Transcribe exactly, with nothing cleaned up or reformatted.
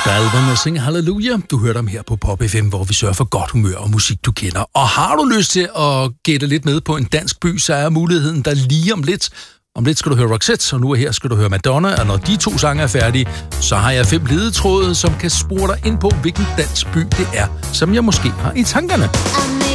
Dalvin og synge Halleluja. Du hører dem her på Pop F M, hvor vi sørger for godt humør og musik, du kender. Og har du lyst til at gætte lidt med på en dansk by, så er muligheden der lige om lidt. Om lidt skal du høre Roxette, og nu er her skal du høre Madonna. Og når de to sange er færdige, så har jeg fem ledetråde, som kan spore dig ind på, hvilken dansk by det er, som jeg måske har i tankerne.